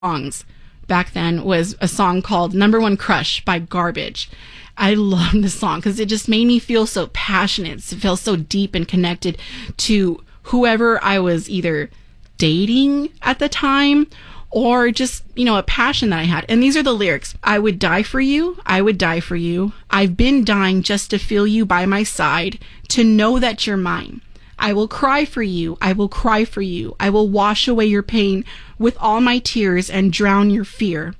songs back then was a song called Number One Crush by Garbage. I love this song because it just made me feel so passionate. It felt so deep and connected to whoever I was either dating at the time or just, a passion that I had. And these are the lyrics. I would die for you. I would die for you. I've been dying just to feel you by my side, to know that you're mine. I will cry for you. I will cry for you. I will wash away your pain with all my tears and drown your fear.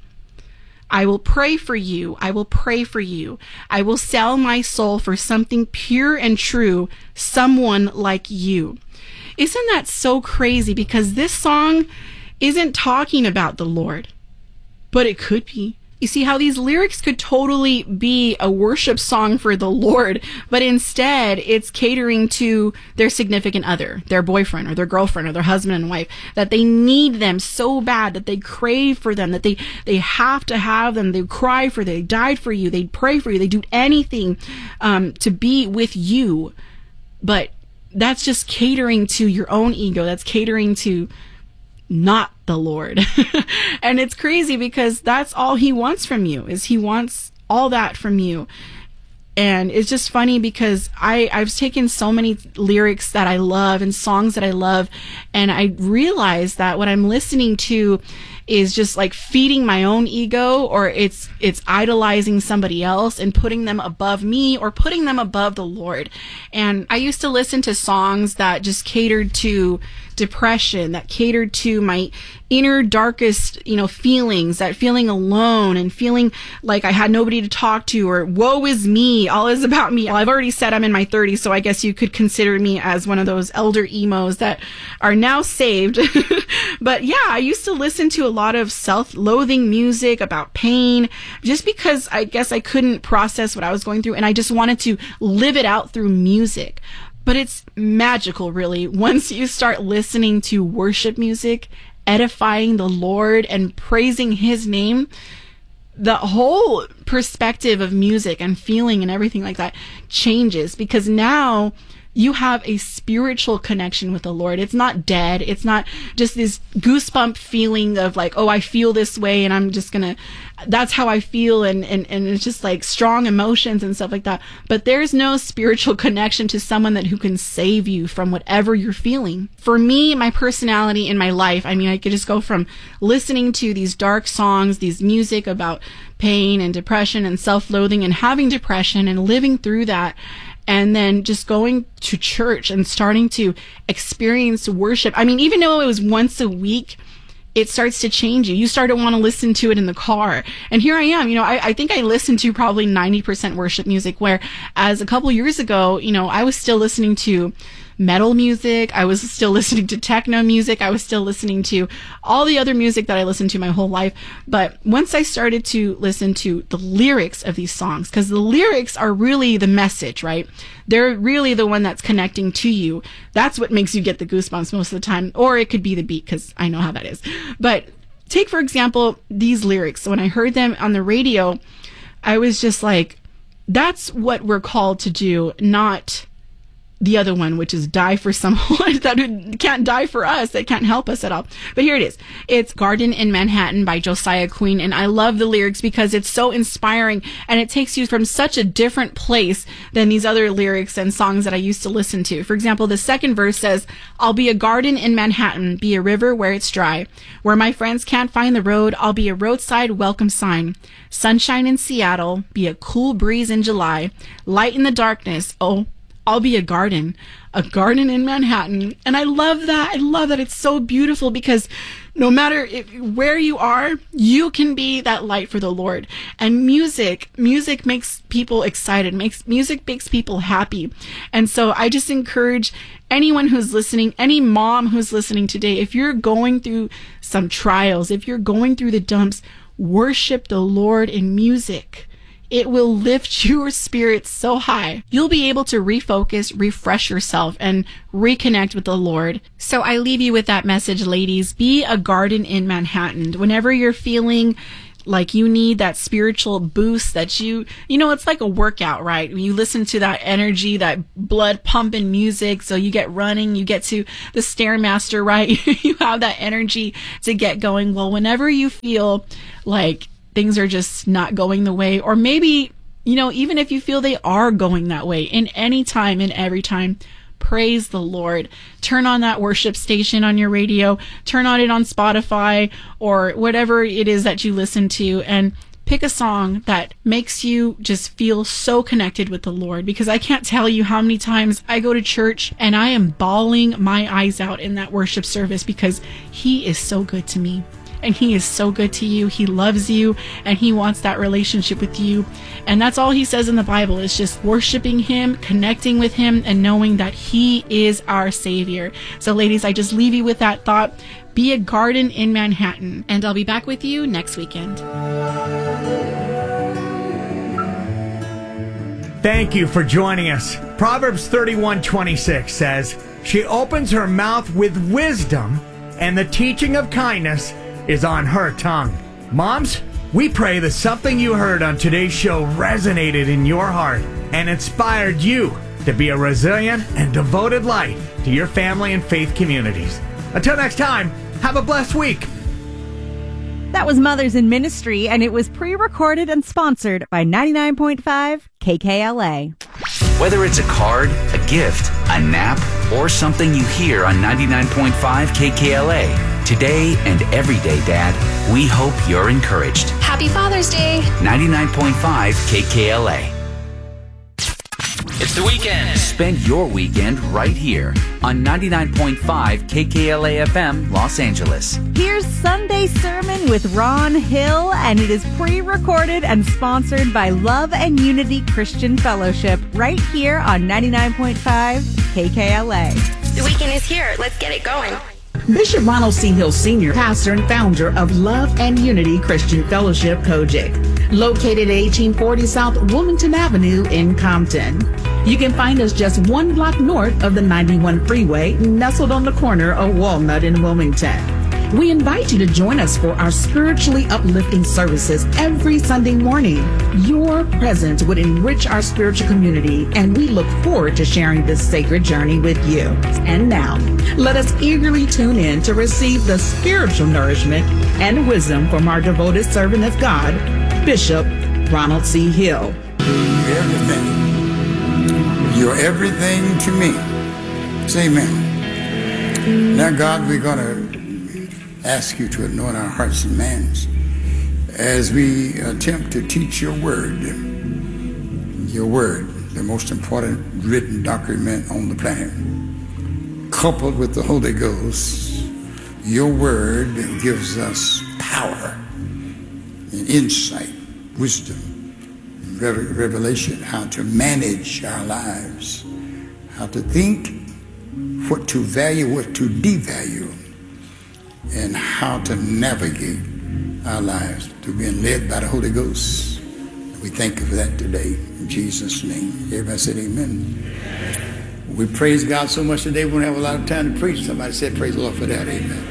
I will pray for you. I will pray for you. I will sell my soul for something pure and true, someone like you. Isn't that so crazy? Because this song isn't talking about the Lord, but it could be. You see how these lyrics could totally be a worship song for the Lord, but instead it's catering to their significant other, their boyfriend or their girlfriend or their husband and wife, that they need them so bad, that they crave for them, that they have to have them, they cry for them, they died for you, they pray for you, they do anything to be with you. But that's just catering to your own ego. That's catering to not the Lord. And it's crazy because that's all he wants from you, is he wants all that from you. And it's just funny because I've taken so many lyrics that I love and songs that I love, and I realize that what I'm listening to is just like feeding my own ego, or it's idolizing somebody else and putting them above me or putting them above the Lord. And I used to listen to songs that just catered to depression, that catered to my inner darkest, feelings, that feeling alone and feeling like I had nobody to talk to, or woe is me, all is about me. Well, I've already said I'm in my 30s, so I guess you could consider me as one of those elder emos that are now saved. But yeah, I used to listen to a lot of self-loathing music about pain, just because I guess I couldn't process what I was going through, and I just wanted to live it out through music. But it's magical, really, once you start listening to worship music, edifying the Lord and praising his name. The whole perspective of music and feeling and everything like that changes, because now you have a spiritual connection with the Lord. It's not dead. It's not just this goosebump feeling of like, oh, I feel this way and I'm just gonna, that's how I feel, and it's just like strong emotions and stuff like that. But there's no spiritual connection to someone who can save you from whatever you're feeling. For me, my personality in my life, I could just go from listening to these dark songs, these music about pain and depression and self-loathing and having depression and living through that, and then just going to church and starting to experience worship. Even though it was once a week, it starts to change you. You start to want to listen to it in the car. And here I am, I think I listened to probably 90% worship music, whereas a couple years ago, I was still listening to metal music. I was still listening to techno music. I was still listening to all the other music that I listened to my whole life. But once I started to listen to the lyrics of these songs, because the lyrics are really the message, right? They're really the one that's connecting to you. That's what makes you get the goosebumps most of the time. Or it could be the beat, because I know how that is. But take, for example, these lyrics. When I heard them on the radio, I was just like, that's what we're called to do, not the other one, which is die for someone that can't die for us, that can't help us at all. But here it is. It's Garden in Manhattan by Josiah Queen. And I love the lyrics because it's so inspiring, and it takes you from such a different place than these other lyrics and songs that I used to listen to. For example, the second verse says, I'll be a garden in Manhattan, be a river where it's dry. Where my friends can't find the road, I'll be a roadside welcome sign. Sunshine in Seattle, be a cool breeze in July. Light in the darkness, oh, I'll be a garden in Manhattan. And I love that. I love that. It's so beautiful because no matter where you are, you can be that light for the Lord. And music makes people excited, music makes people happy. And so I just encourage anyone who's listening, any mom who's listening today, if you're going through some trials, if you're going through the dumps, worship the Lord in music. It will lift your spirits so high. You'll be able to refocus, refresh yourself, and reconnect with the Lord. So I leave you with that message, ladies. Be a garden in Manhattan. Whenever you're feeling like you need that spiritual boost that it's like a workout, right? You listen to that energy, that blood pumping music. So you get running, you get to the Stairmaster, right? You have that energy to get going. Well, whenever you feel like things are just not going the way, or maybe, even if you feel they are going that way, in any time and every time, praise the Lord. Turn on that worship station on your radio, turn on it on Spotify or whatever it is that you listen to, and pick a song that makes you just feel so connected with the Lord. Because I can't tell you how many times I go to church and I am bawling my eyes out in that worship service because He is so good to me. And He is so good to you. He loves you and He wants that relationship with you. And that's all He says in the Bible, is just worshiping Him, connecting with Him, and knowing that He is our Savior. So ladies, I just leave you with that thought. Be a garden in Manhattan. And I'll be back with you next weekend. Thank you for joining us. Proverbs 31:26 says, "She opens her mouth with wisdom, and the teaching of kindness is on her tongue." Moms, we pray that something you heard on today's show resonated in your heart and inspired you to be a resilient and devoted light to your family and faith communities. Until next time, have a blessed week. That was Mothers in Ministry, and it was pre-recorded and sponsored by 99.5 KKLA. Whether it's a card, a gift, a nap, or something you hear on 99.5 KKLA, today and every day, Dad, we hope you're encouraged. Happy Father's Day. 99.5 KKLA. It's the weekend. Spend your weekend right here on 99.5 KKLA FM, Los Angeles. Here's Sunday Sermon with Ron Hill, and it is pre-recorded and sponsored by Love and Unity Christian Fellowship right here on 99.5 KKLA. The weekend is here. Let's get it going. Bishop Ronald C. Hill Sr., pastor and founder of Love and Unity Christian Fellowship, Kojic, located at 1840 South Wilmington Avenue in Compton. You can find us just one block north of the 91 freeway, nestled on the corner of Walnut and Wilmington. We invite you to join us for our spiritually uplifting services every Sunday morning. Your presence would enrich our spiritual community, and we look forward to sharing this sacred journey with you. And now, let us eagerly tune in to receive the spiritual nourishment and wisdom from our devoted servant of God, Bishop Ronald C. Hill. Everything. You're everything to me. Say amen. Now, God, we're going to ask you to anoint our hearts and minds as we attempt to teach your word, the most important written document on the planet. Coupled with the Holy Ghost, your word gives us power and insight, wisdom, revelation, how to manage our lives, how to think, what to value, what to devalue, and how to navigate our lives through being led by the Holy Ghost. We thank you for that today, in Jesus' name. Everybody said amen. We praise God so much today, we won't have a lot of time to preach. Somebody said praise the Lord for that, amen.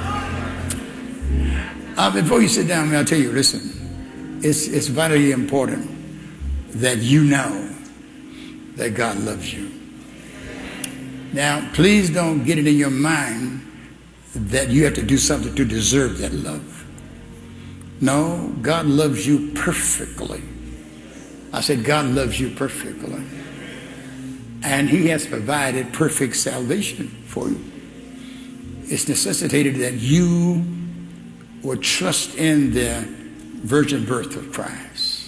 Before you sit down, I'll tell you, listen, it's vitally important that you know that God loves you. Now, please don't get it in your mind that you have to do something to deserve that love. No, God loves you perfectly. I said God loves you perfectly. And He has provided perfect salvation for you. It's necessitated that you would trust in the virgin birth of Christ.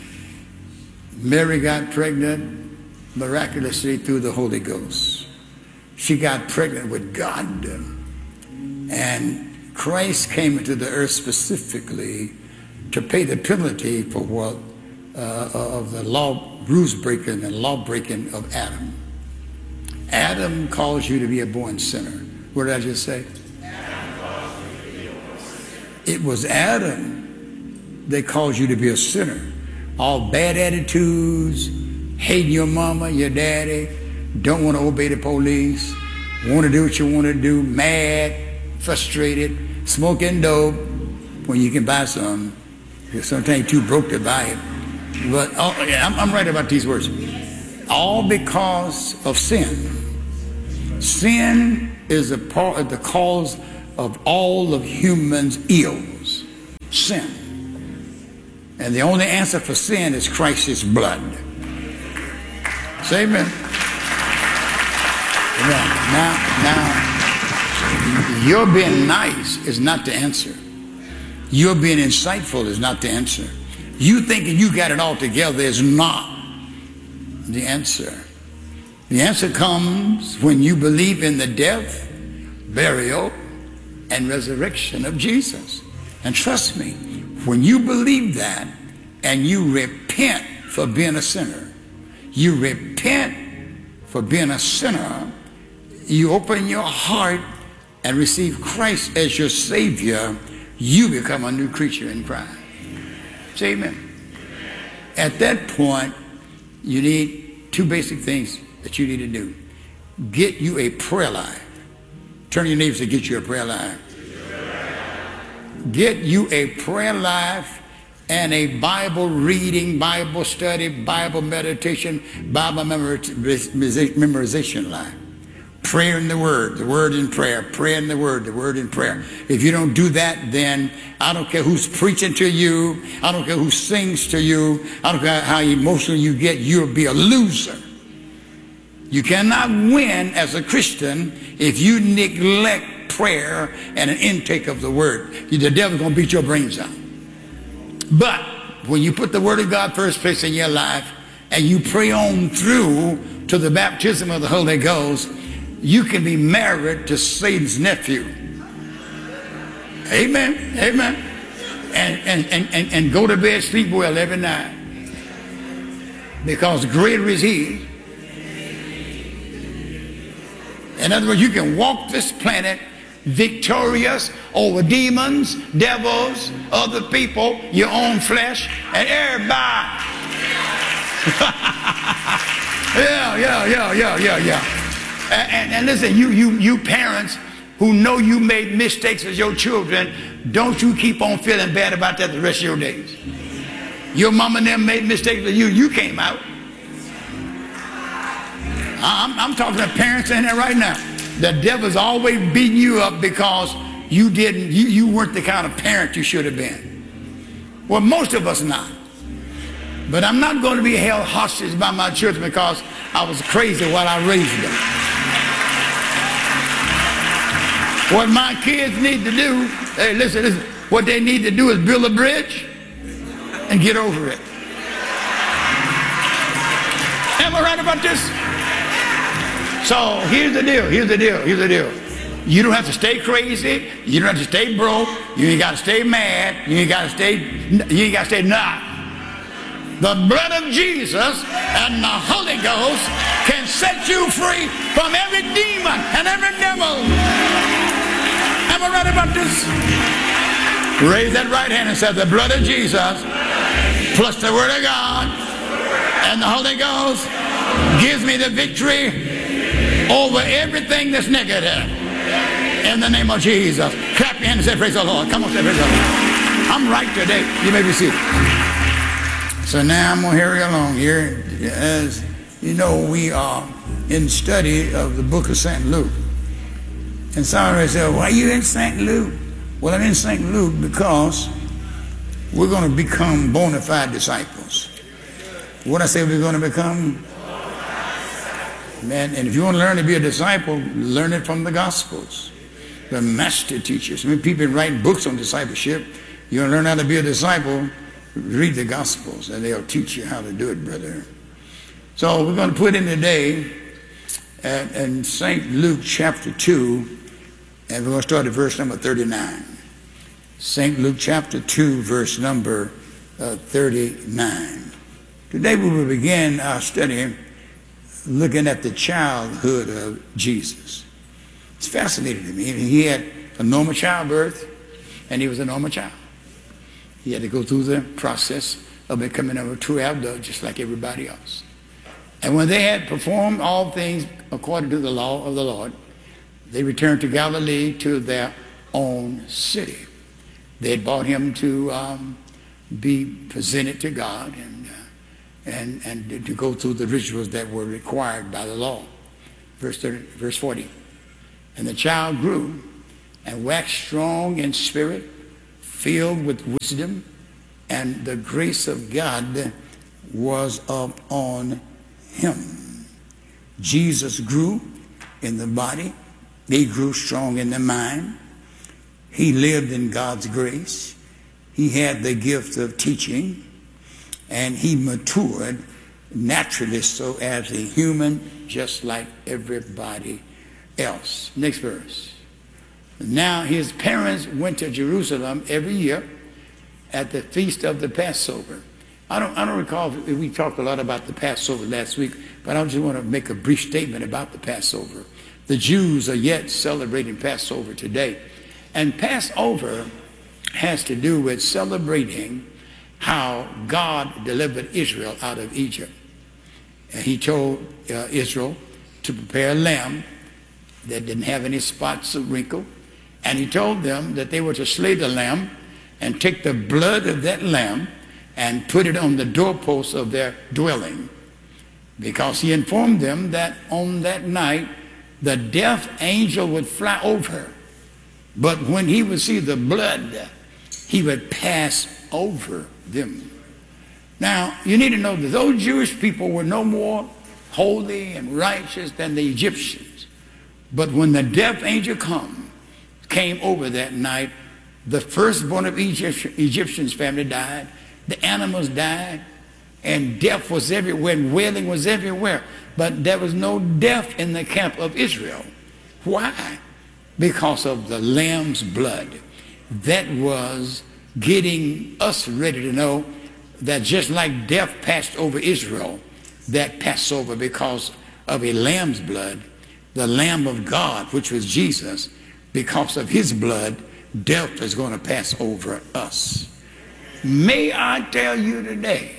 Mary got pregnant miraculously through the Holy Ghost. She got pregnant with God. And Christ came into the earth specifically to pay the penalty for what of the rules breaking and law breaking of Adam. Adam caused you to be a born sinner. What did I just say? It was Adam that caused you to be a sinner. All bad attitudes, hating your mama, your daddy, don't want to obey the police, want to do what you want to do, mad, frustrated, smoking dope when you can buy some, Sometimes you're too broke to buy it. But I'm right about these words. All because of sin. Sin is the cause of all of humans' ills. Sin. And the only answer for sin is Christ's blood. Say amen. Now, your being nice is not the answer. Your being insightful is not the answer. You thinking you got it all together is not the answer. The answer comes when you believe in the death, burial, and resurrection of Jesus. And trust me, when you believe that and you repent for being a sinner, you repent for being a sinner, you open your heart and receive Christ as your Savior, you become a new creature in Christ. Say amen. At that point, you need two basic things that you need to do. Get you a prayer life. Turn to your neighbors to get you a prayer life. Get you a prayer life and a Bible reading, Bible study, Bible meditation, Bible memorization life. Prayer in the Word in prayer, prayer in the Word in prayer. If you don't do that, then I don't care who's preaching to you, I don't care who sings to you, I don't care how emotional you get, you'll be a loser. You cannot win as a Christian if you neglect prayer and an intake of the Word. The devil's going to beat your brains out. But when you put the Word of God first place in your life and you pray on through to the baptism of the Holy Ghost, you can be married to Satan's nephew. Amen. Amen. And go to bed, sleep well every night. Because greater is He. In other words, you can walk this planet victorious over demons, devils, other people, your own flesh, and everybody. Yeah. And listen, you parents who know you made mistakes as your children, don't you keep on feeling bad about that the rest of your days. Your mom and them made mistakes with you, you came out. I'm talking to parents in there right now. The devil's always beating you up because you weren't the kind of parent you should have been. Well, most of us not. But I'm not going to be held hostage by my children because I was crazy while I raised them. What my kids need to do, hey, listen, what they need to do is build a bridge and get over it. Am I right about this? So here's the deal. You don't have to stay crazy. You don't have to stay broke. You ain't got to stay mad. You ain't got to stay not. The blood of Jesus and the Holy Ghost can set you free from every demon and every devil. Am I right about this? Raise that right hand and say, the blood of Jesus plus the Word of God and the Holy Ghost gives me the victory over everything that's negative. In the name of Jesus. Clap your hands and say, praise the Lord. Come on, say praise the Lord. I'm right today. You may be seated. So now I'm going to hurry along here. As you know, we are in study of the book of St. Luke. And somebody said, why are you in St. Luke? Well, I'm in St. Luke because we're going to become bona fide disciples. What I say we're going to become? Man, and if you want to learn to be a disciple, learn it from the Gospels. The master teachers. I mean, people write books on discipleship. You want to learn how to be a disciple, read the Gospels, and they'll teach you how to do it, brother. So we're going to put in today in St. Luke chapter 2, and we're going to start at verse number 39. St. Luke chapter 2, verse number 39. Today we will begin our study looking at the childhood of Jesus. It's fascinating to me. He had a normal childbirth, and he was a normal child. He had to go through the process of becoming a true adult just like everybody else. And when they had performed all things according to the law of the Lord, they returned to Galilee to their own city. They had brought him to be presented to God and to go through the rituals that were required by the law. Verse 40. And the child grew and waxed strong in spirit, filled with wisdom, and the grace of God was upon him. Jesus grew in the body. He grew strong in the mind. He lived in God's grace. He had the gift of teaching, and he matured naturally so as a human, just like everybody else. Next verse. Now his parents went to Jerusalem every year at the feast of the Passover. I don't recall if we talked a lot about the Passover last week, but I just want to make a brief statement about the Passover. The Jews are yet celebrating Passover today. And Passover has to do with celebrating how God delivered Israel out of Egypt. And he told Israel to prepare a lamb that didn't have any spots or wrinkle. And he told them that they were to slay the lamb and take the blood of that lamb and put it on the doorposts of their dwelling. Because he informed them that on that night, the death angel would fly over. But when he would see the blood, he would pass over them. Now, you need to know that those Jewish people were no more holy and righteous than the Egyptians. But when the death angel came over that night, the firstborn of Egyptians' family died, the animals died, and death was everywhere, and wailing was everywhere. But there was no death in the camp of Israel. Why? Because of the lamb's blood. That was getting us ready to know that just like death passed over Israel, that passed over because of a lamb's blood, the Lamb of God, which was Jesus, because of his blood, death is going to pass over us. May I tell you today,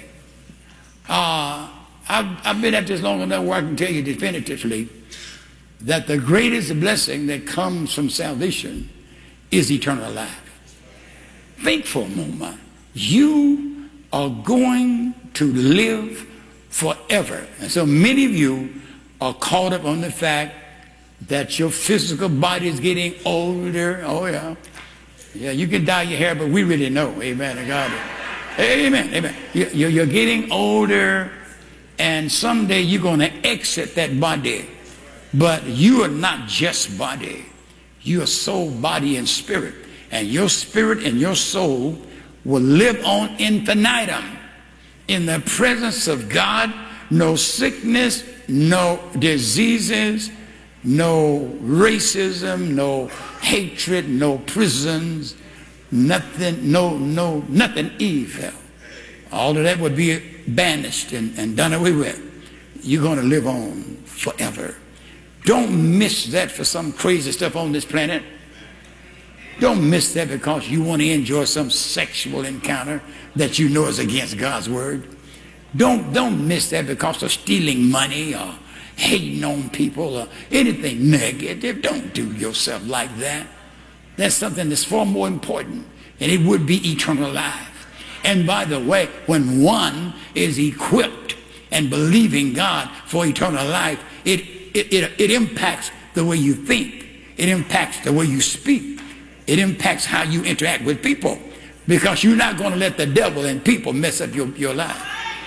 I've been at this long enough where I can tell you definitively that the greatest blessing that comes from salvation is eternal life. Think for a moment. You are going to live forever. And so many of you are caught up on the fact that your physical body is getting older. Oh, yeah. Yeah, you can dye your hair, but we really know. Amen. God. Amen. Amen. You're getting older, and someday you're going to exit that body. But you are not just body. You are soul, body, and spirit. And your spirit and your soul will live on infinitum in the presence of God. No sickness, no diseases, no racism, no hatred, no prisons, nothing, nothing evil. All of that would be banished and done away with. You're going to live on forever. Don't miss that for some crazy stuff on this planet. Don't miss that because you want to enjoy some sexual encounter that you know is against God's word. Don't miss that because of stealing money or hating on people or anything negative. Don't do yourself like that. That's something that's far more important, and it would be eternal life. And by the way, when one is equipped and believing God for eternal life, it impacts the way you think. It impacts the way you speak. It impacts how you interact with people, because you're not going to let the devil and people mess up your life.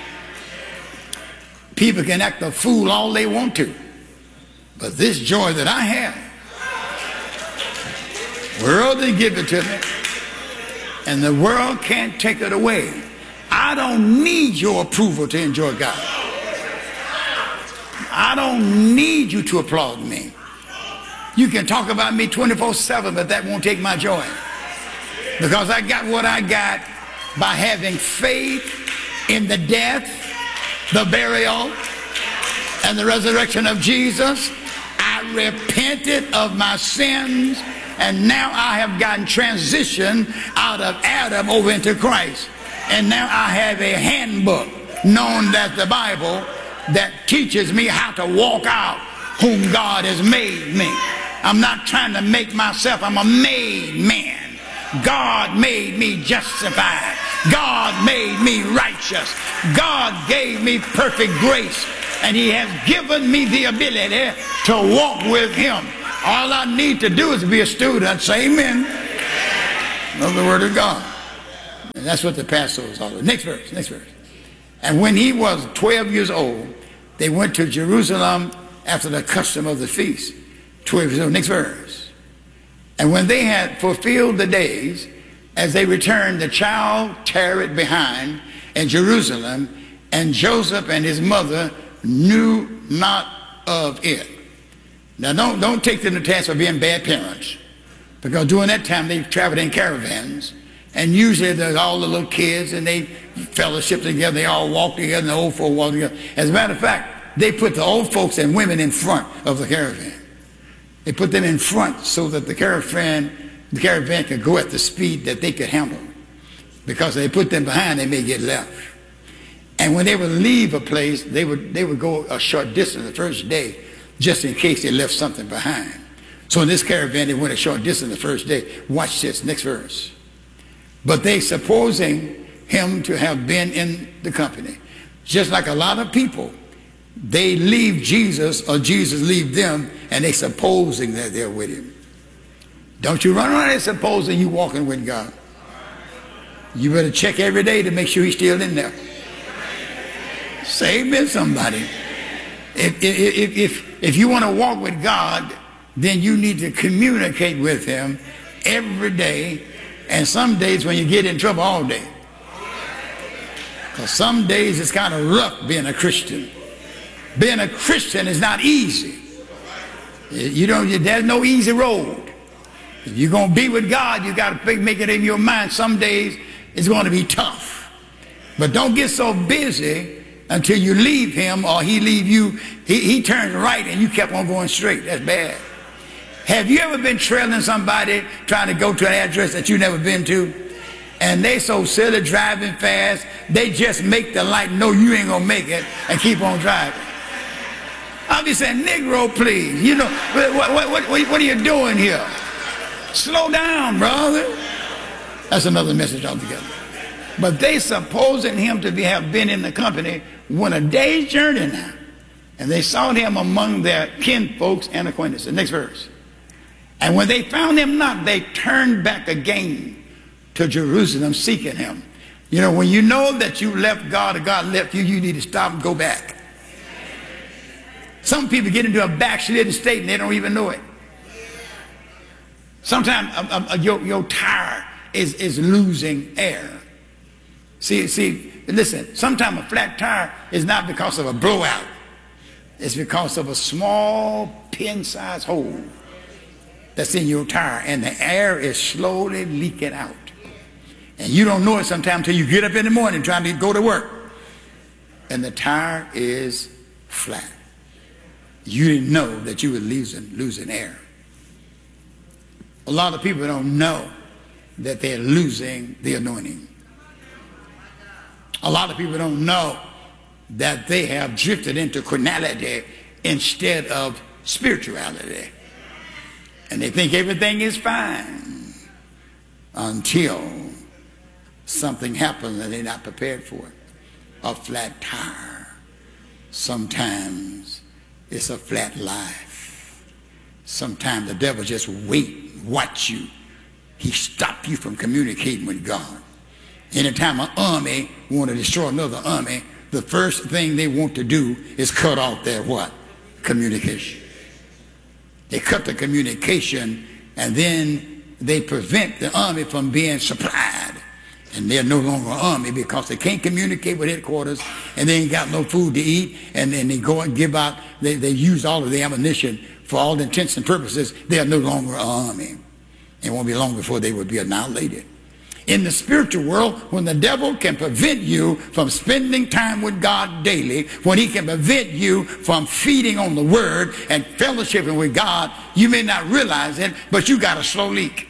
People can act a fool all they want to, but this joy that I have, the world didn't give it to me, and the world can't take it away. I don't need your approval to enjoy God. I don't need you to applaud me. You can talk about me 24/7, but that won't take my joy, because I got what I got by having faith in the death, the burial, and the resurrection of Jesus. I repented of my sins, and now I have gotten transitioned out of Adam over into Christ. And now I have a handbook known as the Bible that teaches me how to walk out whom God has made me. I'm not trying to make myself. I'm a made man. God made me justified. God made me righteous. God gave me perfect grace. And he has given me the ability to walk with him. All I need to do is be a student. Say amen. Know the word of God. And that's what the Passover is all about. Next verse, next verse. And when he was 12 years old, they went to Jerusalem after the custom of the feast. 12 years old. Next verse. And when they had fulfilled the days, as they returned, the child tarried behind in Jerusalem, and Joseph and his mother knew not of it. Now don't take them to task for being bad parents, because during that time they traveled in caravans, and usually there's all the little kids and they fellowship together, they all walk together, and the old folk walk together. As a matter of fact, they put the old folks and women in front of the caravan. They put them in front so that the caravan could go at the speed that they could handle, because if they put them behind, they may get left. And when they would leave a place, they would go a short distance the first day, just in case they left something behind. So in this caravan, they went a short distance the first day. Watch this, next verse. But they, supposing him to have been in the company, just like a lot of people, they leave Jesus or Jesus leave them, and they supposing that they're with him. Don't you run around there supposing you walking with God. You better check every day to make sure he's still in there. Say amen, somebody. If you want to walk with God, then you need to communicate with him every day, and some days when you get in trouble, all day. Because some days it's kind of rough being a Christian. Being a Christian is not easy. There's no easy road. If you're going to be with God, you got to make it in your mind. Some days it's going to be tough. But don't get so busy until you leave him or he leave you. He turns right and you kept on going straight. That's bad. Have you ever been trailing somebody trying to go to an address that you never been to? And they so silly driving fast, they just make the light know you ain't going to make it and keep on driving. I'll be saying, Negro, please. You know, what are you doing here? Slow down, brother. That's another message altogether. But they supposing him to have been in the company, went a day's journey now, and they sought him among their kinfolks and acquaintances. Next verse. And when they found him not, they turned back again to Jerusalem seeking him. You know, when you know that you left God or God left you, you need to stop and go back. Some people get into a backslidden state and they don't even know it. Sometimes your tire is losing air. See, listen, sometimes a flat tire is not because of a blowout. It's because of a small pin-sized hole that's in your tire, and the air is slowly leaking out. And you don't know it sometimes until you get up in the morning trying to go to work, and the tire is flat. You didn't know that you were losing air. A lot of people don't know that they're losing the anointing. A lot of people don't know that they have drifted into carnality instead of spirituality. And they think everything is fine until something happens and they're not prepared for it. A flat tire. Sometimes it's a flat life. Sometimes the devil just watch you. He stopped you from communicating with God. Anytime an army want to destroy another army, the first thing they want to do is cut off their what? Communication. They cut the communication, and then they prevent the army from being supplied. And they're no longer an army because they can't communicate with headquarters, and they ain't got no food to eat, and then they go and give out, they use all of the ammunition for all intents and purposes. They are no longer an army. It won't be long before they will be annihilated. In the spiritual world, when the devil can prevent you from spending time with God daily, when he can prevent you from feeding on the word and fellowshipping with God, you may not realize it, but you got a slow leak.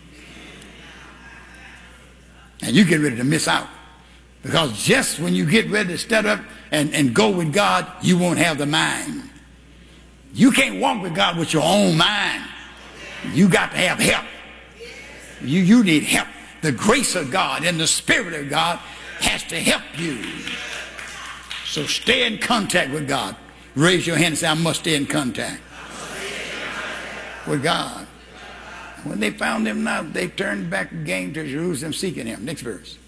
And you get ready to miss out. Because just when you get ready to step up and go with God, you won't have the mind. You can't walk with God with your own mind. You got to have help. You need help. the grace of God and the Spirit of God has to help you. So stay in contact with God. Raise your hand and say, I must stay in contact with God. When they found him not, they turned back again to Jerusalem seeking him. Next verse.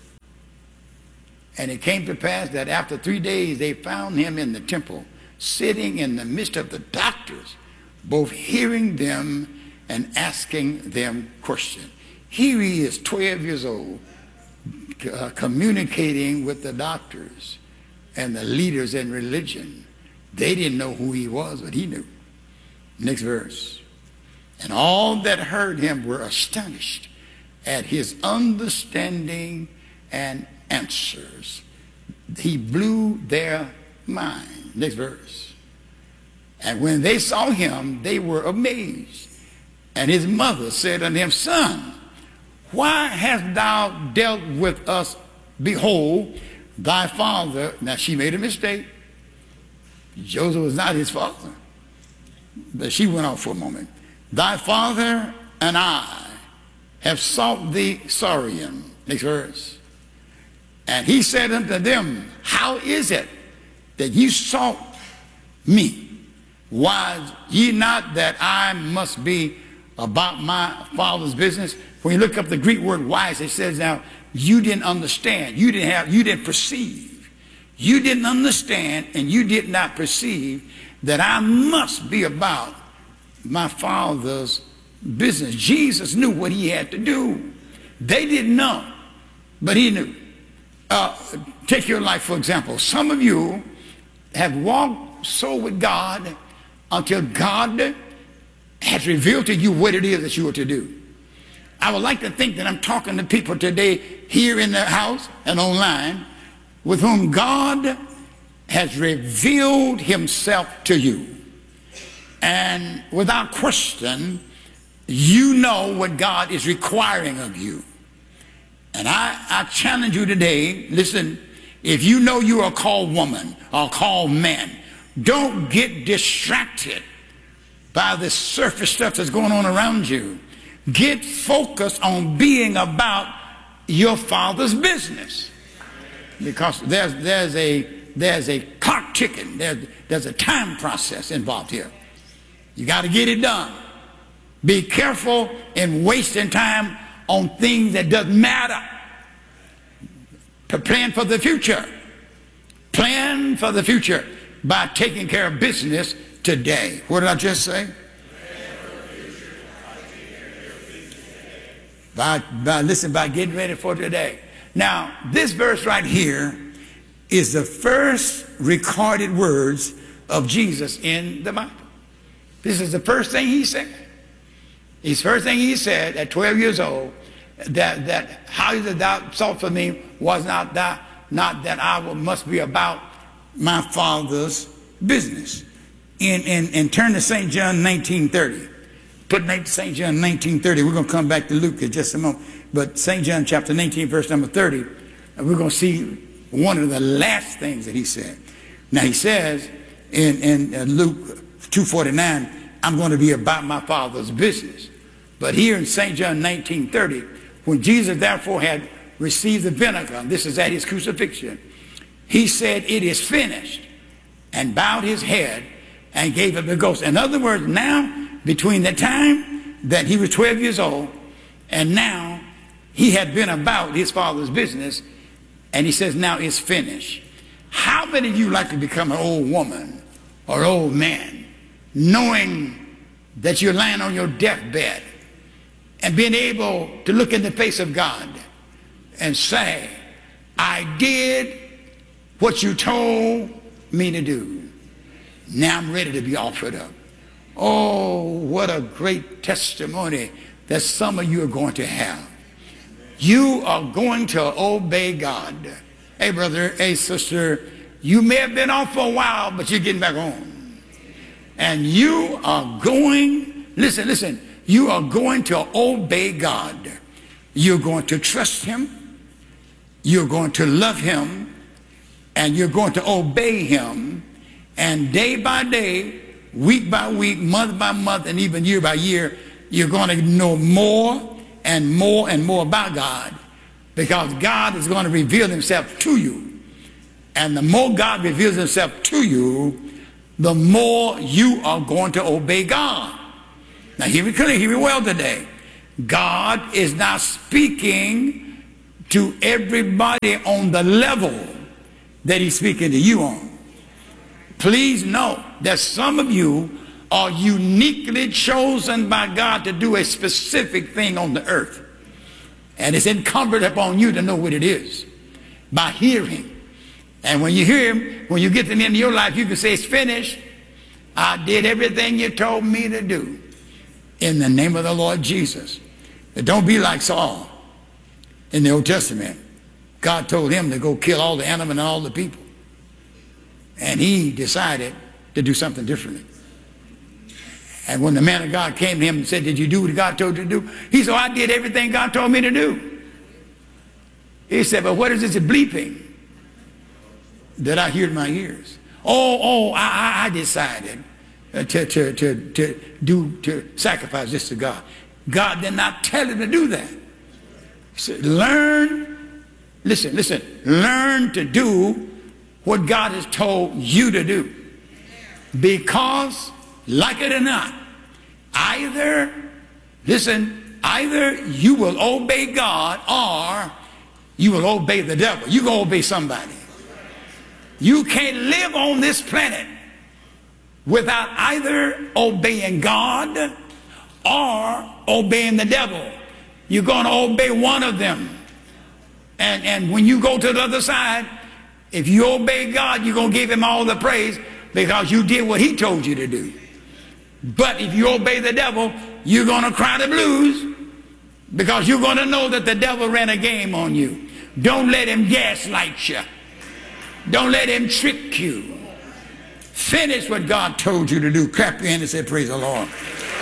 And it came to pass that after 3 days they found him in the temple, sitting in the midst of the doctors, both hearing them and asking them questions. Here he is, 12 years old, communicating with the doctors and the leaders in religion. They didn't know who he was, but he knew. Next verse. And all that heard him were astonished at his understanding and answers. He blew their mind. Next verse. And when they saw him, they were amazed. And his mother said unto him, Son, why hast thou dealt with us? Behold, thy father. Now she made a mistake. Joseph was not his father. But she went off for a moment. Thy father and I have sought thee sorrowing. Next verse. And he said unto them, How is it that you sought me? Wise ye not that I must be about my father's business? When you look up the Greek word wise, it says now, you didn't understand. You didn't perceive. You didn't understand and you did not perceive that I must be about my father's business. Jesus knew what he had to do. They didn't know, but he knew. Take your life, for example. Some of you have walked so with God until God has revealed to you what it is that you are to do. I would like to think that I'm talking to people today here in the house and online with whom God has revealed himself to you. And without question, you know what God is requiring of you. And I challenge you today, listen, if you know you are called woman or called man, don't get distracted by the surface stuff that's going on around you. Get focused on being about your father's business. Because there's a clock ticking. There's a time process involved here. You got to get it done. Be careful in wasting time on things that doesn't matter. To plan for the future. Plan for the future by taking care of business today. What did I just say? By getting ready for today. Now, this verse right here is the first recorded words of Jesus in the Bible. This is the first thing he said. His first thing he said at 12 years old, that how is it thou sought for me was not that I must be about my father's business. And turn to St. John 19:30. Put St. John 19:30. We're going to come back to Luke in just a moment. But St. John chapter 19, verse number 30, we're going to see one of the last things that he said. Now he says in Luke 2:49, I'm going to be about my father's business. But here in St. John 19:30, when Jesus therefore had received the vinegar, this is at his crucifixion, he said, it is finished, and bowed his head and gave up the ghost. In other words, now, between the time that he was 12 years old and now he had been about his father's business, and he says, now it's finished. How many of you like to become an old woman or old man, knowing that you're lying on your deathbed and being able to look in the face of God and say, I did what you told me to do. Now I'm ready to be offered up. Oh, what a great testimony that some of you are going to have. You are going to obey God. Hey, brother, hey, sister, you may have been off for a while, but you're getting back on. And you are going, listen, you are going to obey God. You're going to trust him. You're going to love him. And you're going to obey him. And day by day, week by week, month by month, and even year by year, you're going to know more and more and more about God. because God is going to reveal himself to you. And the more God reveals himself to you, the more you are going to obey God. Now hear me clearly, hear me well today. God is not speaking to everybody on the level that he's speaking to you on. Please know that some of you are uniquely chosen by God to do a specific thing on the earth. And it's incumbent upon you to know what it is by hearing. And when you hear him, when you get to the end of your life, you can say, it's finished. I did everything you told me to do. In the name of the Lord Jesus. But don't be like Saul in the Old Testament. God told him to go kill all the animals and all the people. And he decided to do something differently. And when the man of God came to him and said, did you do what God told you to do? He said, I did everything God told me to do. He said, but what is this bleeping that I hear in my ears? I decided to sacrifice this to God. God did not tell him to do that. He said, learn to do what God has told you to do. Because, like it or not, either you will obey God or you will obey the devil. You're going to obey somebody. You can't live on this planet without either obeying God or obeying the devil. You're going to obey one of them. And when you go to the other side, if you obey God, you're going to give him all the praise because you did what he told you to do. But if you obey the devil, you're going to cry the blues because you're going to know that the devil ran a game on you. Don't let him gaslight you. Don't let him trick you. Finish what God told you to do. Clap your hand and say, praise the Lord.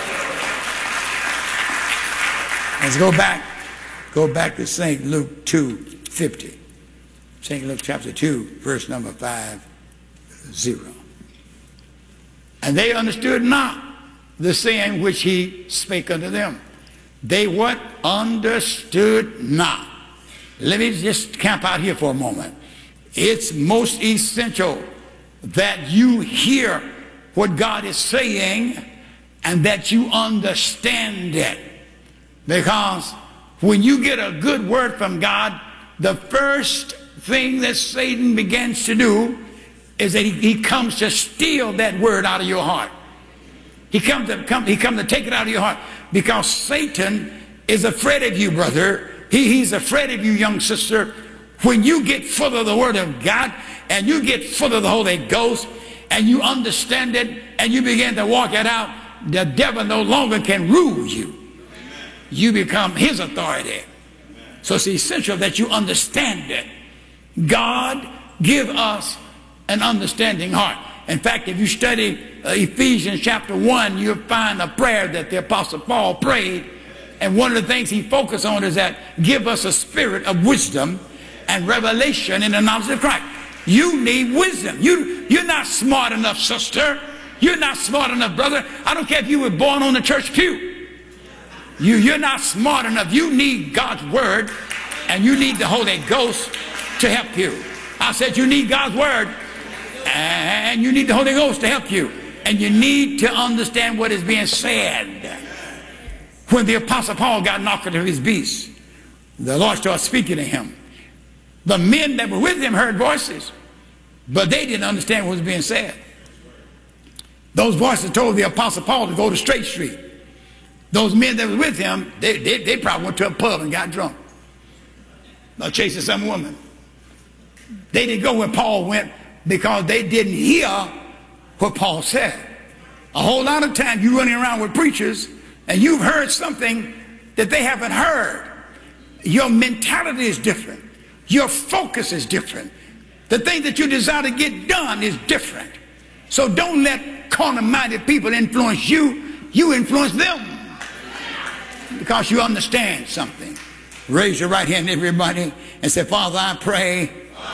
Let's go back to St. Luke 2:50. St. Luke chapter 2, verse number 50. And they understood not the saying which he spake unto them. They what? Understood not. Let me just camp out here for a moment. It's most essential that you hear what God is saying and that you understand it. Because when you get a good word from God, the first thing that Satan begins to do is that he comes to steal that word out of your heart. He comes to take it out of your heart because Satan is afraid of you, brother. He's afraid of you, young sister. When you get full of the word of God and you get full of the Holy Ghost and you understand it and you begin to walk it out, the devil no longer can rule you. You become his authority. So it's essential that you understand it. God give us an understanding heart. In fact, if you study Ephesians chapter 1, you'll find a prayer that the Apostle Paul prayed. And one of the things he focused on is that give us a spirit of wisdom and revelation in the knowledge of Christ. You need wisdom. You're not smart enough, sister. You're not smart enough, brother. I don't care if you were born on the church pew. You're not smart enough. You need God's word and you need the Holy Ghost to help you. I said you need God's word and you need the Holy Ghost to help you. And you need to understand what is being said. When the Apostle Paul got knocked out of his beast, the Lord started speaking to him. The men that were with him heard voices, but they didn't understand what was being said. Those voices told the Apostle Paul to go to Straight Street. Those men that were with him, they probably went to a pub and got drunk. Or chasing some woman. They didn't go where Paul went because they didn't hear what Paul said. A whole lot of times you're running around with preachers and you've heard something that they haven't heard. Your mentality is different. Your focus is different. The thing that you desire to get done is different. So don't let carnal-minded people influence you. You influence them. Because you understand something. Raise your right hand, everybody, and say, Father, I pray,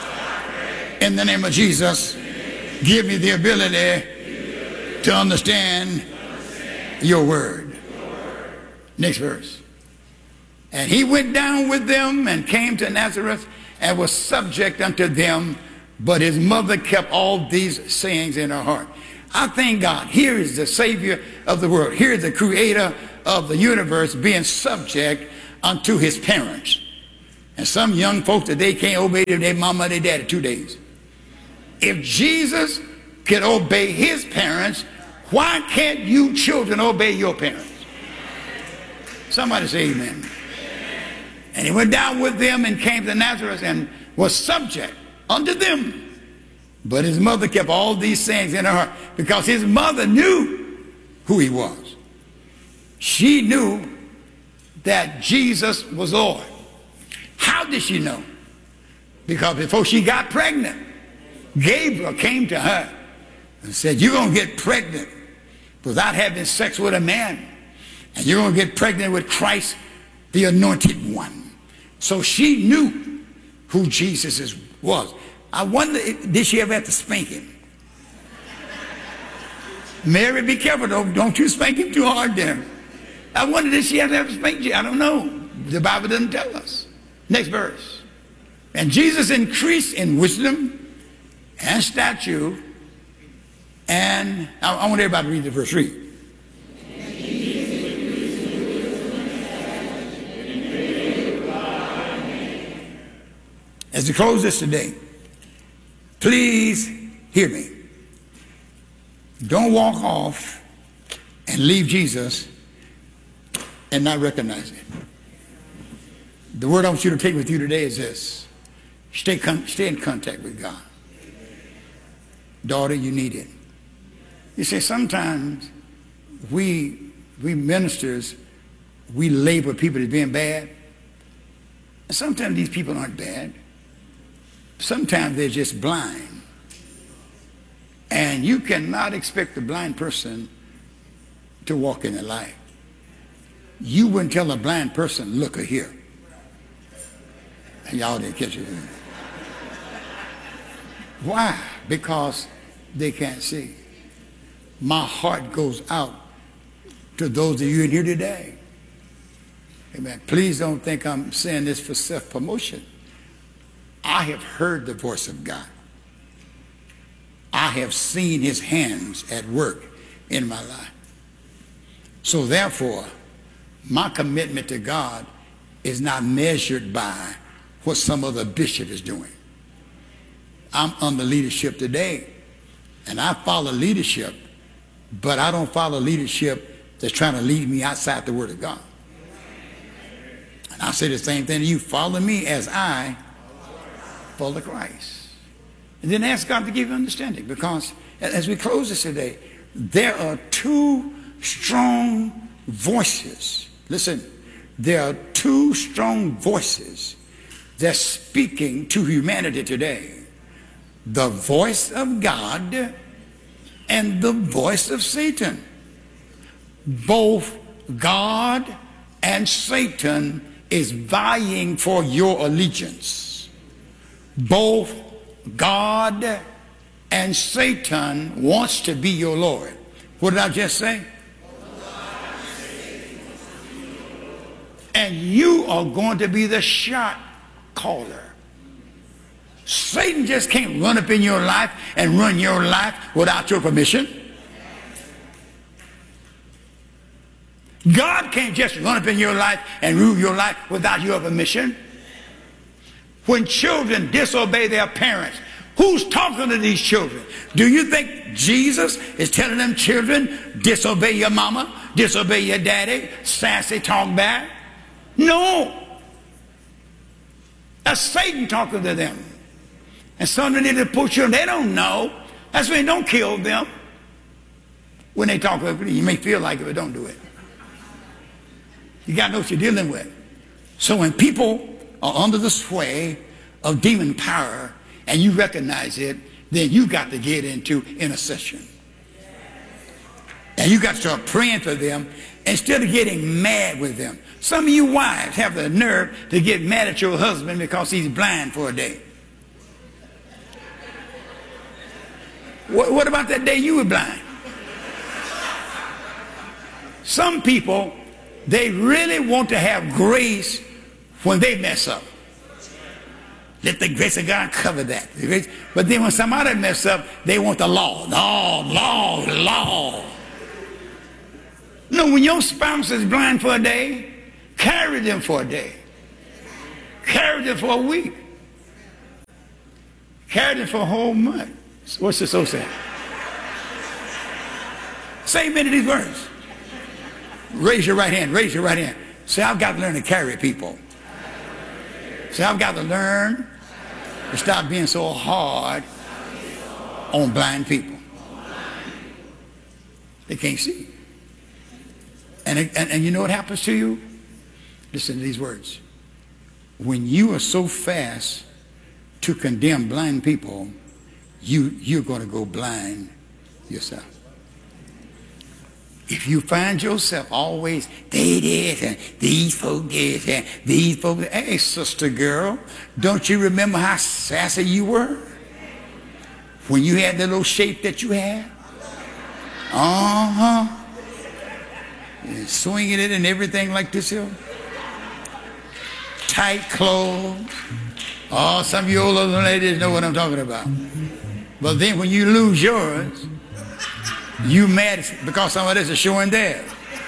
in the name of Jesus, give me the ability to understand your word. Next verse. And he went down with them and came to Nazareth and was subject unto them. But his mother kept all these sayings in her heart. I thank God. Here is the Savior of the world. Here is the Creator of the universe being subject unto his parents. And some young folks today can't obey their mama and their daddy 2 days. If Jesus can obey his parents, why can't you children obey your parents? Somebody say amen. And he went down with them and came to Nazareth and was subject unto them. But his mother kept all these things in her heart because his mother knew who he was. She knew that Jesus was Lord. How did she know? Because before she got pregnant, Gabriel came to her and said, you're going to get pregnant without having sex with a man. And you're going to get pregnant with Christ, the anointed one. So she knew who Jesus was. I wonder, did she ever have to spank him? Mary, be careful, don't you spank him too hard there. I wonder, did she have to spank you? I don't know. The Bible doesn't tell us. Next verse. And Jesus increased in wisdom and stature. And I want everybody to read the verse. Read. As we close this today, please hear me. Don't walk off and leave Jesus and not recognize it. The word I want you to take with you today is this. Stay in contact with God. Daughter, you need it. You see, sometimes we ministers, we label people as being bad. And sometimes these people aren't bad. Sometimes they're just blind. And you cannot expect a blind person to walk in the light. You wouldn't tell a blind person, look here. And y'all didn't catch it. Why? Because they can't see. My heart goes out to those of you in here today. Amen. Please don't think I'm saying this for self-promotion. I have heard the voice of God. I have seen his hands at work in my life. So therefore, my commitment to God is not measured by what some other bishop is doing. I'm under leadership today, and I follow leadership, but I don't follow leadership that's trying to lead me outside the Word of God. And I say the same thing to you. Follow me as I follow Christ. And then ask God to give you understanding, because as we close this today, there are two strong voices. Listen, there are two strong voices that's speaking to humanity today. The voice of God and the voice of Satan. Both God and Satan is vying for your allegiance. Both God and Satan wants to be your Lord. What did I just say? And you are going to be the shot caller. Satan just can't run up in your life and run your life without your permission. God can't just run up in your life and rule your life without your permission. When children disobey their parents, who's talking to these children? Do you think Jesus is telling them, children, disobey your mama, disobey your daddy, sassy, talk back? No. That's Satan talking to them. And some of the poor children, they don't know. That's why don't kill them. When they talk about it, you may feel like it, but don't do it. You got to know what you're dealing with. So when people are under the sway of demon power and you recognize it, then you got to get into intercession. And you got to start praying for them instead of getting mad with them. Some of you wives have the nerve to get mad at your husband because he's blind for a day. What about that day you were blind? Some people They really want to have grace when they mess up. Let the grace of God cover that. But then when somebody mess up, they want the law. Law. No, when your spouse is blind for a day, carry them for a day. Carry them for a week. Carry them for a whole month. What's this so sad? Say amen to these words. Raise your right hand. Raise your right hand. Say, I've got to learn to carry people. Say, I've got to learn to stop being so hard on blind people. They can't see. And you know what happens to you? Listen to these words. When you are so fast to condemn blind people, you're going to go blind yourself. If you find yourself always, they this and these folk this and these folk that, hey, sister girl, don't you remember how sassy you were when you had the little shape that you had? And swinging it and everything like this here. Tight clothes. Oh, some of you older ladies know what I'm talking about. But then when you lose yours, you mad because somebody else is showing theirs.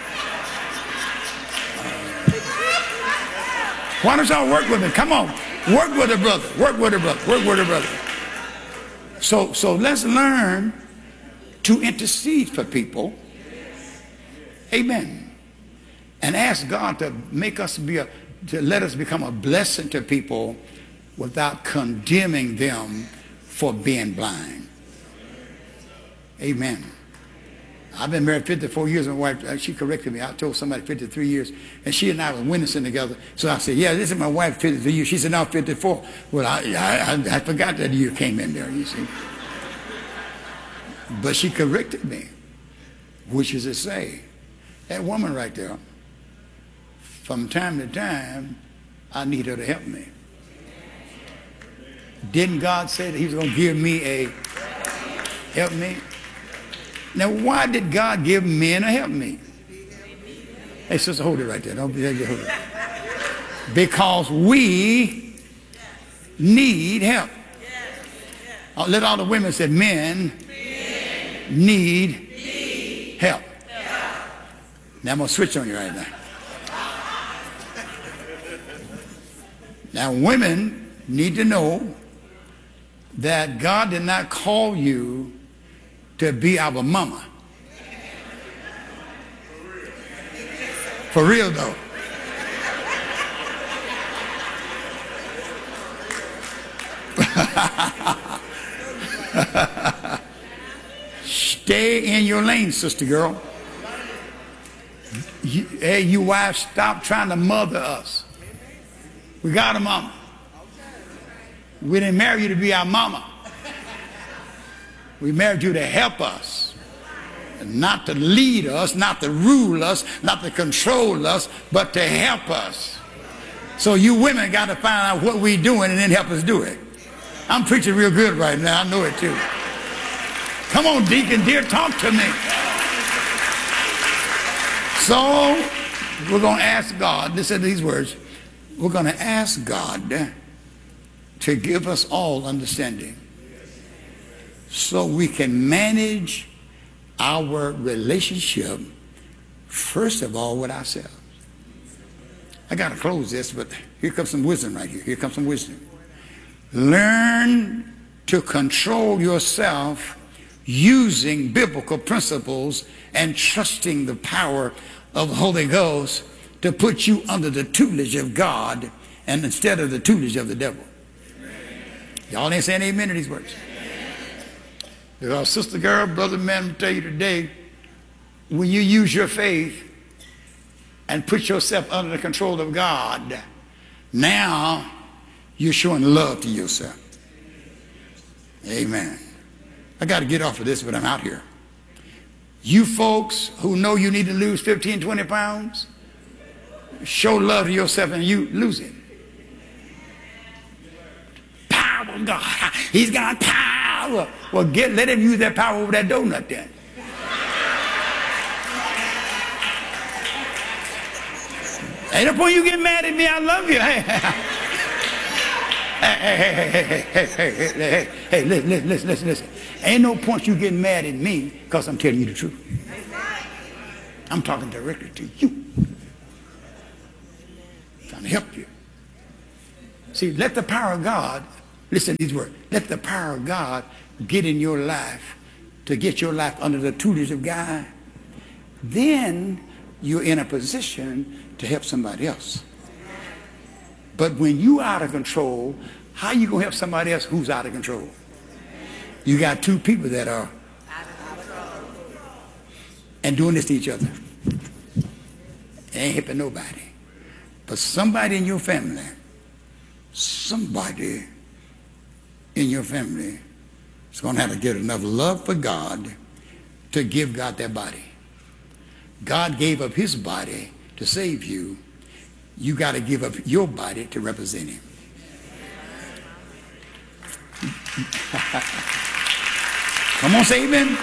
Why don't y'all work with me? Come on. Work with a brother. Work with a brother. Work with a brother. So let's learn to intercede for people. Amen. And ask God to make us to let us become a blessing to people without condemning them for being blind. Amen. I've been married 54 years. My wife, she corrected me. I told somebody 53 years. And she and I were witnessing together. So I said, yeah, this is my wife, 53 years. She said, no, 54. Well, I forgot that year came in there, you see. But she corrected me, which is to say, that woman right there, from time to time, I need her to help me. Didn't God say that he was going to give me a help me? Now, why did God give men a help me? Hey, sister, hold it right there. Don't hold it. Because we need help. Let all the women say, men need help. Now, I'm going to switch on you right now. Now, women need to know that God did not call you to be our mama. For real, though. Stay in your lane, sister girl. Hey, you wives, stop trying to mother us. We got a mama. We didn't marry you to be our mama. We married you to help us, and not to lead us, not to rule us, not to control us, but to help us. So you women got to find out what we're doing and then help us do it. I'm preaching real good right now. I know it too. Come on, Deacon dear, talk to me. So we're going to ask God, listen to these words, we're going to ask God to give us all understanding so we can manage our relationship, first of all, with ourselves. I got to close this, but here comes some wisdom right here. Here comes some wisdom. Learn to control yourself using biblical principles and trusting the power of the Holy Ghost to put you under the tutelage of God and instead of the tutelage of the devil. Y'all ain't saying amen to these words. Because sister girl, brother man, I'm going to tell you today, when you use your faith and put yourself under the control of God, now you're showing love to yourself. Amen. I got to get off of this, but I'm out here. You folks who know you need to lose 15, 20 pounds, show love to yourself and you lose it. Power of God. He's got power. Well, let him use that power over that donut then. Ain't no point you getting mad at me. I love you. Hey, listen. Ain't no point you getting mad at me because I'm telling you the truth. I'm talking directly to you. Trying to help you. See, let the power of God, listen to these words, let the power of God get in your life to get your life under the tutelage of God. Then you're in a position to help somebody else. But when you out of control, how you going to help somebody else who's out of control? You got two people that are and doing this to each other. Ain't helping nobody. But somebody in your family is going to have to get enough love for God to give God their body. God gave up his body to save you. You got to give up your body to represent him. Come on, say amen.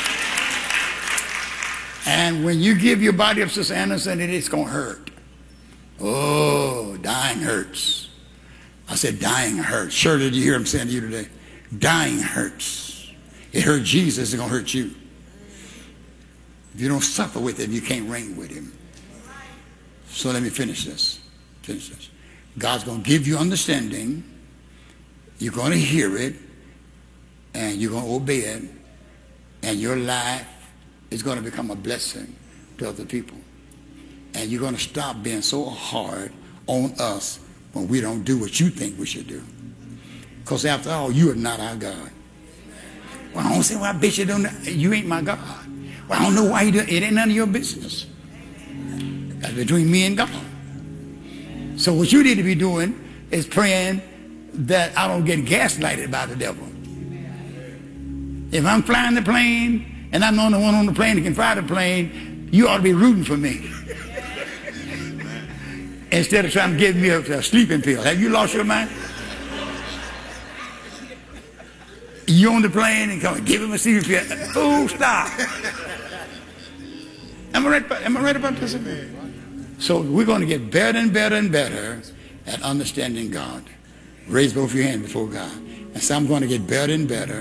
And when you give your body up, Sister Anderson, it's going to hurt. Oh, dying hurts. I said dying hurts. Shirley, did you hear him saying to you today? Dying hurts. It hurt Jesus, it's going to hurt you. If you don't suffer with him, you can't reign with him. So let me finish this. God's going to give you understanding. You're going to hear it. And you're going to obey it. And your life is going to become a blessing to other people. And you're going to stop being so hard on us when we don't do what you think we should do. Because after all, you are not our God. Well, I don't say why, bitch, you ain't my God. Well, I don't know why you do it. It ain't none of your business. That's between me and God. So what you need to be doing is praying that I don't get gaslighted by the devil. If I'm flying the plane and I'm the only one on the plane that can fly the plane, you ought to be rooting for me. Instead of trying to give me a sleeping pill. Have you lost your mind? You on the plane and come and give him a sleeping pill. Oh, stop. Am I right about this? So we're going to get better and better and better at understanding God. Raise both your hands before God. And so I'm going to get better and better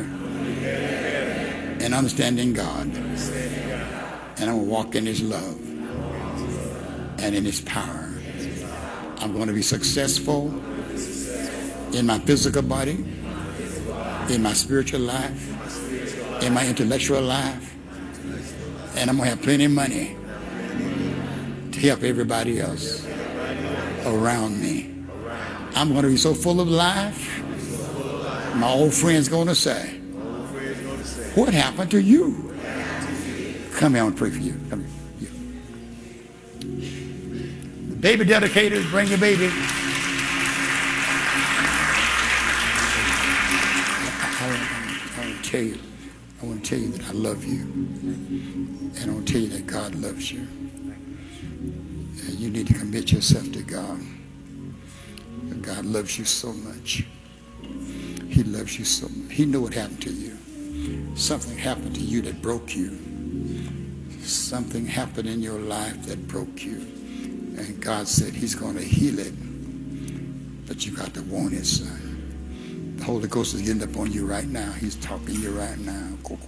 in understanding God. And I'm going to walk in his love and in his power. I'm going to be successful in my physical body, in my spiritual life, in my intellectual life, and I'm going to have plenty of money to help everybody else around me. I'm going to be so full of life, my old friend's going to say, what happened to you? Come here, I want to pray for you. Come here. Baby dedicators, bring your baby. I want to tell you that I love you. And I want to tell you that God loves you. And you need to commit yourself to God. God loves you so much. He loves you so much. He knew what happened to you. Something happened to you that broke you. Something happened in your life that broke you. And God said he's going to heal it. But you got to want it, son. The Holy Ghost is getting up on you right now. He's talking to you right now.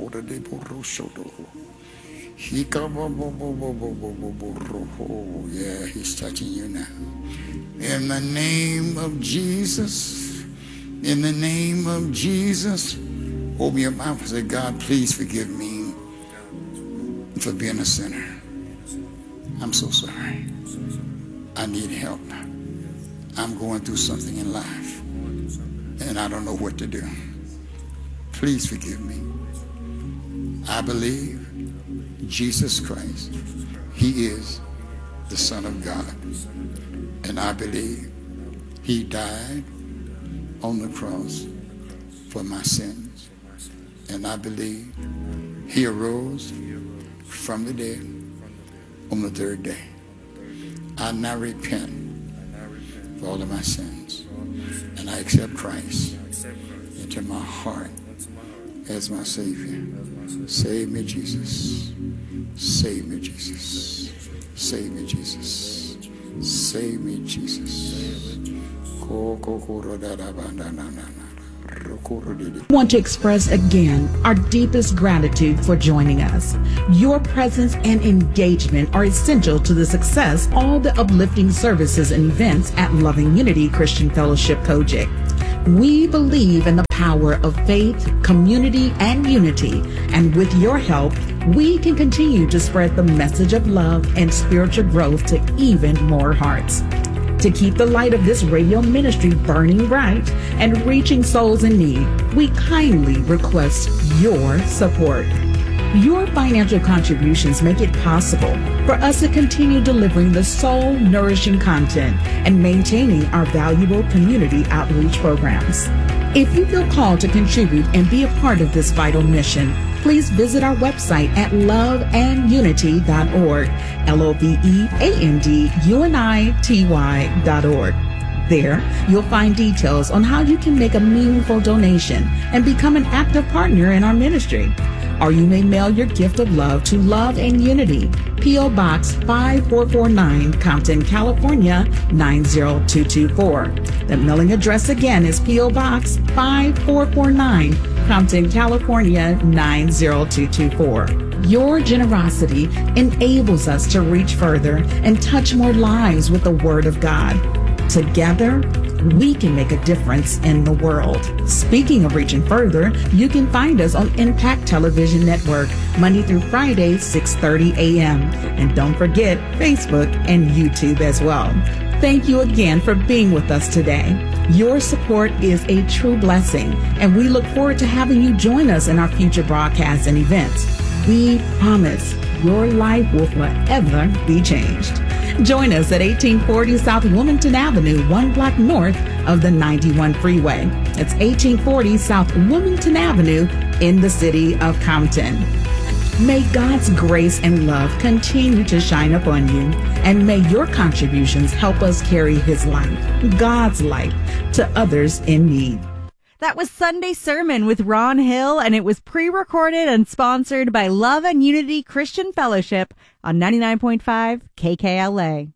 Yeah, he's touching you now. In the name of Jesus, in the name of Jesus, open your mouth and say, God, please forgive me for being a sinner. I'm so sorry. I need help. I'm going through something in life, and I don't know what to do. Please forgive me. I believe Jesus Christ, he is the Son of God. And I believe he died on the cross for my sins. And I believe he arose from the dead on the third day. I now repent for all of my sins. And I accept Christ into my heart as my Savior. Save me, Jesus. Save me, Jesus. Save me, Jesus. Save me, Jesus. I want to express again our deepest gratitude for joining us. Your presence and engagement are essential to the success of all the uplifting services and events at Loving Unity Christian Fellowship Kojic. We believe in the power of faith, community, and unity, and with your help, we can continue to spread the message of love and spiritual growth to even more hearts. To keep the light of this radio ministry burning bright and reaching souls in need, we kindly request your support. Your financial contributions make it possible for us to continue delivering the soul-nourishing content and maintaining our valuable community outreach programs. If you feel called to contribute and be a part of this vital mission, please visit our website at loveandunity.org, loveandunity.org. There, you'll find details on how you can make a meaningful donation and become an active partner in our ministry. Or you may mail your gift of love to Love and Unity, P.O. Box 5449, Compton, California 90224. The mailing address again is P.O. Box 5449, Compton, California 90224. Your generosity enables us to reach further and touch more lives with the Word of God. Together, we can make a difference in the world. Speaking of reaching further, you can find us on Impact Television Network, Monday through Friday, 6:30 a.m. And don't forget Facebook and YouTube as well. Thank you again for being with us today. Your support is a true blessing, and we look forward to having you join us in our future broadcasts and events. We promise your life will forever be changed. Join us at 1840 South Wilmington Avenue, 1 block north of the 91 freeway. It's 1840 South Wilmington Avenue in the city of Compton. May God's grace and love continue to shine upon you, and may your contributions help us carry His light, God's light, to others in need. That was Sunday Sermon with Ron Hill, and it was pre-recorded and sponsored by Love and Unity Christian Fellowship on 99.5 KKLA.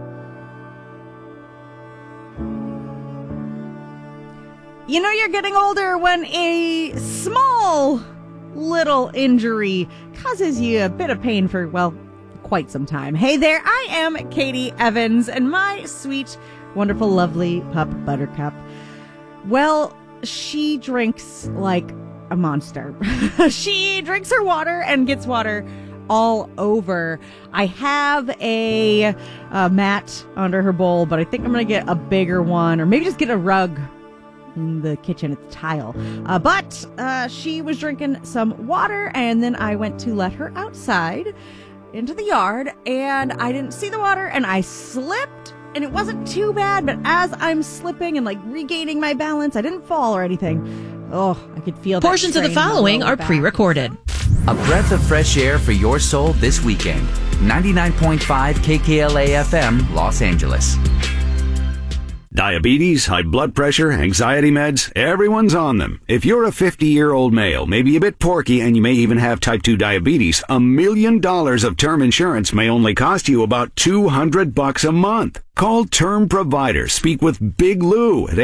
You know you're getting older when a small little injury causes you a bit of pain for, well, quite some time. Hey there, I am Katie Evans, and my sweet, wonderful, lovely pup, Buttercup, well, she drinks like a monster. She drinks her water and gets water all over. I have a mat under her bowl, but I think I'm going to get a bigger one, or maybe just get a rug in the kitchen. It's tile. But she was drinking some water, and then I went to let her outside into the yard, and I didn't see the water, and I slipped. And it wasn't too bad, but as I'm slipping and like regaining my balance, I didn't fall or anything. Oh, I could feel that. Portions of the following are pre-recorded. A breath of fresh air for your soul this weekend. 99.5 KKLA FM, Los Angeles. Diabetes, high blood pressure, anxiety meds, everyone's on them. If you're a 50-year-old male, maybe a bit porky, and you may even have type 2 diabetes, $1 million of term insurance may only cost you about $200 a month. Call Term Provider. Speak with Big Lou at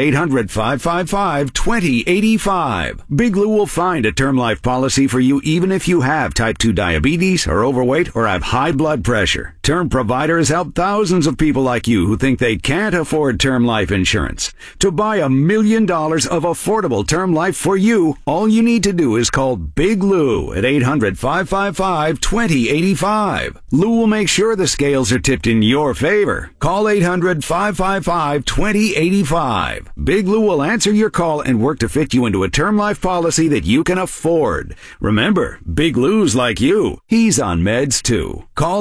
800-555-2085. Big Lou will find a term life policy for you even if you have type 2 diabetes, are overweight, or have high blood pressure. Term Provider has helped thousands of people like you who think they can't afford term life insurance. To buy $1 million of affordable term life for you, all you need to do is call Big Lou at 800-555-2085. Lou will make sure the scales are tipped in your favor. Call 800-555-2085. Big Lou will answer your call and work to fit you into a term life policy that you can afford. Remember, Big Lou's like you. He's on meds too. Call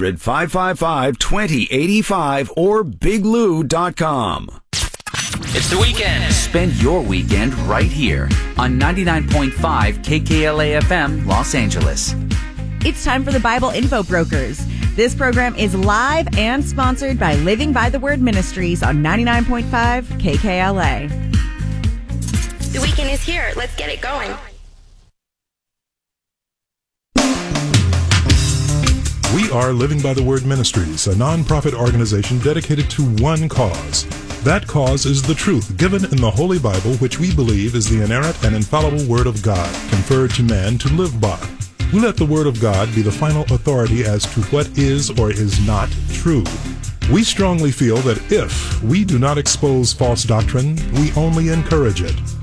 800-555-2085 or biglou.com. It's the weekend. Spend your weekend right here on 99.5 KKLA FM, Los Angeles. It's time for the Bible Info Brokers. This program is live and sponsored by Living by the Word Ministries on 99.5 KKLA. The weekend is here. Let's get it going. We We are Living by the Word Ministries, a non-profit organization dedicated to one cause. That cause is the truth given in the Holy Bible, which we believe is the inerrant and infallible Word of God, conferred to man to live by. We let the Word of God be the final authority as to what is or is not true. We strongly feel that if we do not expose false doctrine, we only encourage it.